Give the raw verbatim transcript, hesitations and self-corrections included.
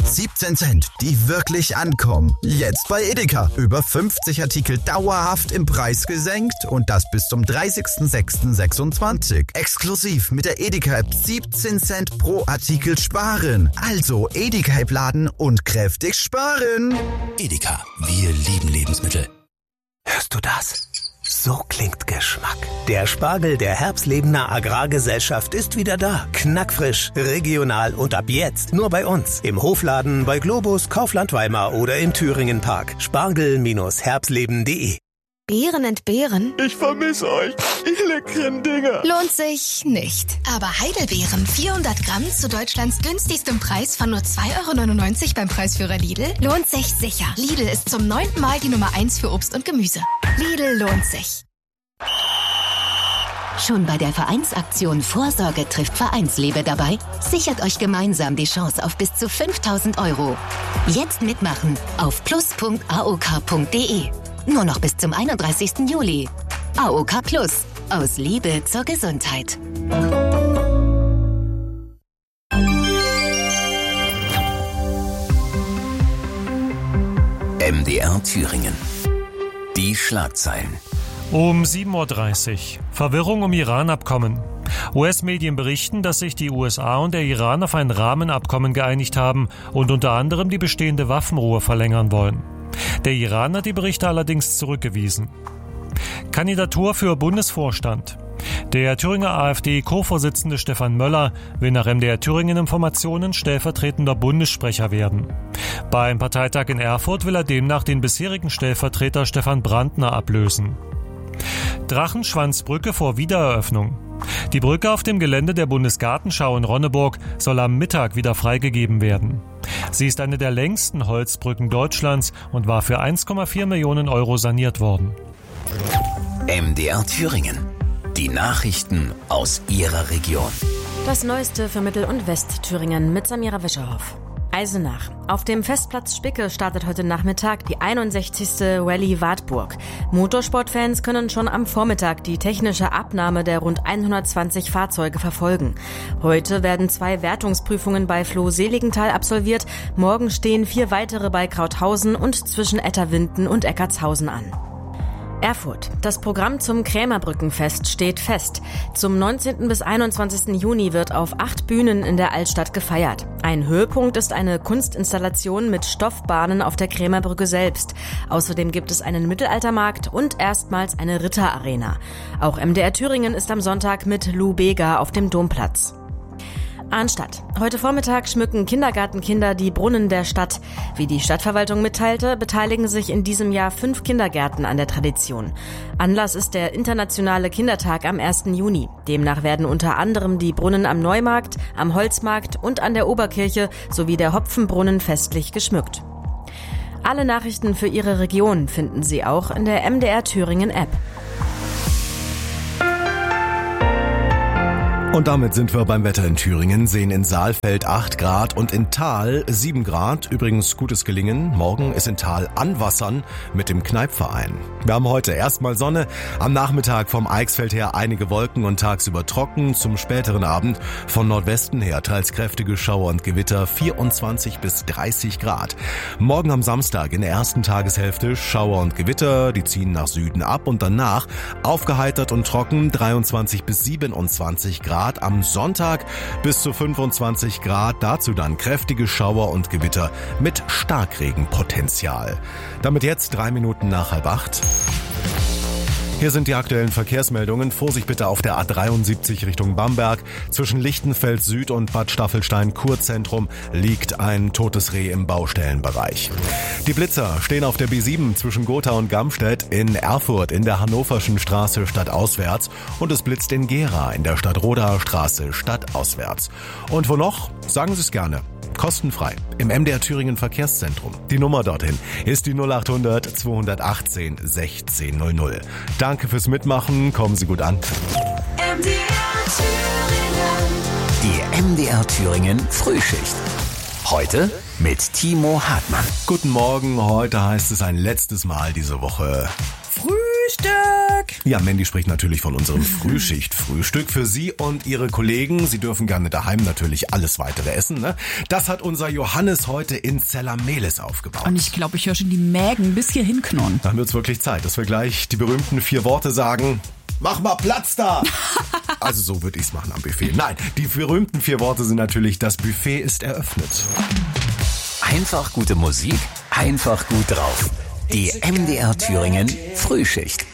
siebzehn Cent, die wirklich ankommen. Jetzt bei Edeka. Über fünfzig Artikel dauerhaft im Preis gesenkt und das bis zum dreißigsten sechsten sechsundzwanzig. Exklusiv mit der Edeka-App siebzehn Cent pro Artikel sparen. Also Edeka-App laden und kräftig sparen. Edeka, wir lieben Lebensmittel. Hörst du das? So klingt Geschmack. Der Spargel der Herbstlebener Agrargesellschaft ist wieder da. Knackfrisch, regional und ab jetzt nur bei uns. Im Hofladen, bei Globus, Kaufland Weimar oder im Thüringen Park. Spargel Herbstleben punkt de. Beeren entbehren? Ich vermisse euch, ihr leckeren Dinger. Lohnt sich nicht. Aber Heidelbeeren, vierhundert Gramm zu Deutschlands günstigstem Preis von nur zwei Euro neunundneunzig beim Preisführer Lidl, lohnt sich sicher. Lidl ist zum neunten Mal die Nummer eins für Obst und Gemüse. Lidl lohnt sich. Schon bei der Vereinsaktion Vorsorge trifft Vereinsliebe dabei? Sichert euch gemeinsam die Chance auf bis zu fünftausend Euro. Jetzt mitmachen auf plus punkt a o k punkt de. Nur noch bis zum einunddreißigsten Juli. A O K Plus. Aus Liebe zur Gesundheit. M D R Thüringen. Die Schlagzeilen. Um sieben Uhr dreißig. Verwirrung um Iran-Abkommen. U S-Medien berichten, dass sich die U S A und der Iran auf ein Rahmenabkommen geeinigt haben und unter anderem die bestehende Waffenruhe verlängern wollen. Der Iran hat die Berichte allerdings zurückgewiesen. Kandidatur für Bundesvorstand. Der Thüringer AfD-Co-Vorsitzende Stefan Möller will nach M D R Thüringen Informationen stellvertretender Bundessprecher werden. Beim Parteitag in Erfurt will er demnach den bisherigen Stellvertreter Stefan Brandner ablösen. Drachenschwanzbrücke vor Wiedereröffnung. Die Brücke auf dem Gelände der Bundesgartenschau in Ronneburg soll am Mittag wieder freigegeben werden. Sie ist eine der längsten Holzbrücken Deutschlands und war für eins Komma vier Millionen Euro saniert worden. M D R Thüringen. Die Nachrichten aus Ihrer Region. Das Neueste für Mittel- und Westthüringen mit Samira Wischerhoff. Eisenach. Auf dem Festplatz Spicke startet heute Nachmittag die einundsechzigste Rallye Wartburg. Motorsportfans können schon am Vormittag die technische Abnahme der rund hundertzwanzig Fahrzeuge verfolgen. Heute werden zwei Wertungsprüfungen bei Floh-Seligenthal absolviert. Morgen stehen vier weitere bei Krauthausen und zwischen Etterwinden und Eckartshausen an. Erfurt. Das Programm zum Krämerbrückenfest steht fest. Zum neunzehnten bis einundzwanzigsten Juni wird auf acht Bühnen in der Altstadt gefeiert. Ein Höhepunkt ist eine Kunstinstallation mit Stoffbahnen auf der Krämerbrücke selbst. Außerdem gibt es einen Mittelaltermarkt und erstmals eine Ritterarena. Auch M D R Thüringen ist am Sonntag mit Lou Bega auf dem Domplatz. Arnstadt. Heute Vormittag schmücken Kindergartenkinder die Brunnen der Stadt. Wie die Stadtverwaltung mitteilte, beteiligen sich in diesem Jahr fünf Kindergärten an der Tradition. Anlass ist der internationale Kindertag am ersten Juni. Demnach werden unter anderem die Brunnen am Neumarkt, am Holzmarkt und an der Oberkirche sowie der Hopfenbrunnen festlich geschmückt. Alle Nachrichten für Ihre Region finden Sie auch in der M D R Thüringen App. Und damit sind wir beim Wetter in Thüringen, sehen in Saalfeld acht Grad und in Thal sieben Grad. Übrigens gutes Gelingen. Morgen ist in Thal Anwassern mit dem Kneipverein. Wir haben heute erstmal Sonne, am Nachmittag vom Eichsfeld her einige Wolken und tagsüber trocken. Zum späteren Abend von Nordwesten her teils kräftige Schauer und Gewitter, vierundzwanzig bis dreißig Grad. Morgen am Samstag in der ersten Tageshälfte Schauer und Gewitter, die ziehen nach Süden ab und danach aufgeheitert und trocken, dreiundzwanzig bis siebenundzwanzig Grad. Am Sonntag bis zu fünfundzwanzig Grad, dazu dann kräftige Schauer und Gewitter mit Starkregenpotenzial. Damit jetzt drei Minuten nach halb acht. Hier sind die aktuellen Verkehrsmeldungen. Vorsicht bitte auf der A dreiundsiebzig Richtung Bamberg. Zwischen Lichtenfeld Süd und Bad Staffelstein Kurzentrum liegt ein totes Reh im Baustellenbereich. Die Blitzer stehen auf der B sieben zwischen Gotha und Gamstedt, in Erfurt in der Hannoverschen Straße stadtauswärts und es blitzt in Gera in der Stadtrodaer Straße stadtauswärts. Und wo noch? Sagen Sie es gerne. Kostenfrei im M D R Thüringen Verkehrszentrum. Die Nummer dorthin ist die null achthundert zweihundertachtzehn sechzehn null null. Danke fürs Mitmachen, kommen Sie gut an. M D R Thüringen. Die M D R Thüringen Frühschicht. Heute mit Timo Hartmann. Guten Morgen, heute heißt es ein letztes Mal diese Woche Frühstück! Ja, Mandy spricht natürlich von unserem Frühschicht-Frühstück für Sie und Ihre Kollegen. Sie dürfen gerne daheim natürlich alles weitere essen, ne? Das hat unser Johannes heute in Zellamelis aufgebaut. Und ich glaube, ich höre schon die Mägen bis hierhin knurren. Dann wird's wirklich Zeit, dass wir gleich die berühmten vier Worte sagen. Mach mal Platz da! Also so würde ich's machen am Buffet. Nein, die berühmten vier Worte sind natürlich, das Buffet ist eröffnet. Einfach gute Musik, einfach gut drauf. Die M D R Thüringen Frühschicht.